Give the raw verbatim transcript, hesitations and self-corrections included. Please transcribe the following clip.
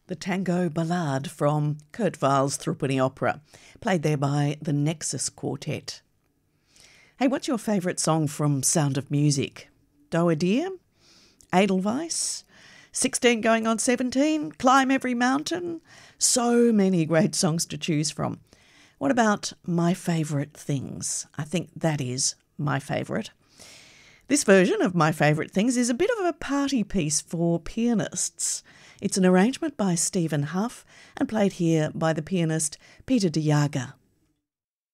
The Tango Ballade from Kurt Weill's Threepenny Opera, played there by the Nexus Quartet. Hey, what's your favourite song from Sound of Music? Doe a Deer? Edelweiss? sixteen going on seventeen? Climb Every Mountain? So many great songs to choose from. What about My Favourite Things? I think that is my favourite. This version of My Favourite Things is a bit of a party piece for pianists. It's an arrangement by Stephen Huff and played here by the pianist Peter de Jager.